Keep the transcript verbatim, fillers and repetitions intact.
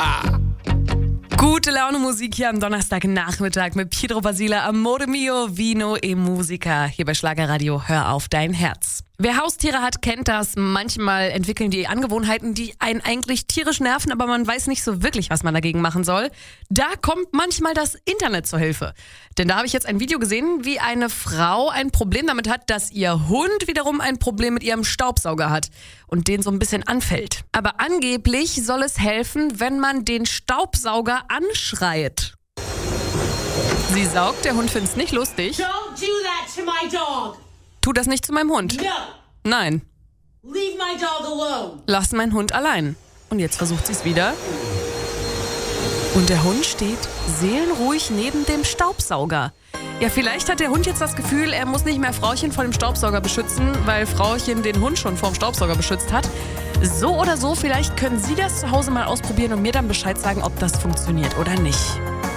Gute Laune Musik hier am Donnerstagnachmittag mit Pietro Basile, Amore mio, Vino e Musica. Hier bei Schlagerradio, hör auf dein Herz. Wer Haustiere hat, kennt das. Manchmal entwickeln die Angewohnheiten, die einen eigentlich tierisch nerven, aber man weiß nicht so wirklich, was man dagegen machen soll. Da kommt manchmal das Internet zur Hilfe. Denn da habe ich jetzt ein Video gesehen, wie eine Frau ein Problem damit hat, dass ihr Hund wiederum ein Problem mit ihrem Staubsauger hat und den so ein bisschen anfällt. Aber angeblich soll es helfen, wenn man den Staubsauger anschreit. Sie saugt, der Hund findet es nicht lustig. Don't do that to my dog. Tu das nicht zu meinem Hund. No. Nein. Leave my dog alone. Lass meinen Hund allein. Und jetzt versucht sie es wieder. Und der Hund steht seelenruhig neben dem Staubsauger. Ja, vielleicht hat der Hund jetzt das Gefühl, er muss nicht mehr Frauchen vor dem Staubsauger beschützen, weil Frauchen den Hund schon vor dem Staubsauger beschützt hat. So oder so, vielleicht können Sie das zu Hause mal ausprobieren und mir dann Bescheid sagen, ob das funktioniert oder nicht.